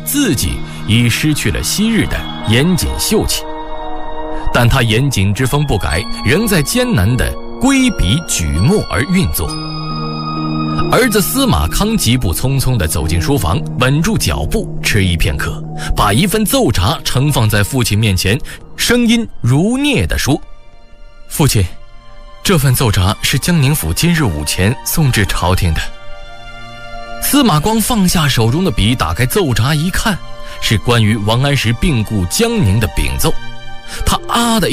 自己已失去了昔日的严谨秀气，但他严谨之风不改，仍在艰难地挥笔举墨而运作。儿子司马康疾步匆匆地走进书房，稳住脚步，迟疑片刻，把一份奏札呈放在父亲面前，声音如镍地说：“父亲，这份奏札是江宁府今日午前送至朝廷的。”司马光放下手中的笔，打开奏札一看，是关于王安石病故江宁的禀奏。他啊的